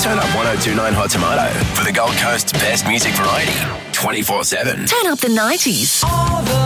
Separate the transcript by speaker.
Speaker 1: Turn up 1029 Hot Tomato for the Gold Coast's best music variety 24/7.
Speaker 2: Turn up the 90s.
Speaker 3: All the